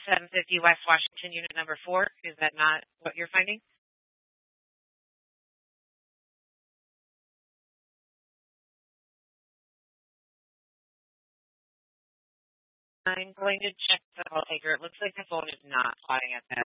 750 West Washington, unit number 4. Is that not what you're finding? I'm going to check the call taker. It looks like the phone is not plotting at that